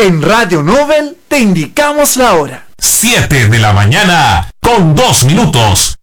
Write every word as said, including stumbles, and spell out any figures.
En Radio Nobel te indicamos la hora. siete de la mañana con dos minutos.